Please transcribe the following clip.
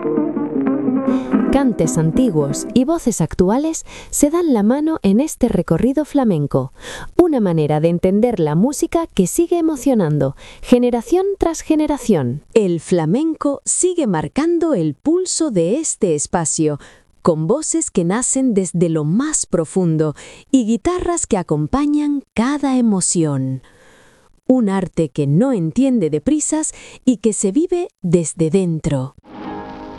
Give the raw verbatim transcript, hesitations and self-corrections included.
Cantes antiguos y voces actuales se dan la mano en este recorrido flamenco, una manera de entender la música que sigue emocionando, generación tras generación. El flamenco sigue marcando el pulso de este espacio, con voces que nacen desde lo más profundo y guitarras que acompañan cada emoción. Un arte que no entiende de prisas y que se vive desde dentro.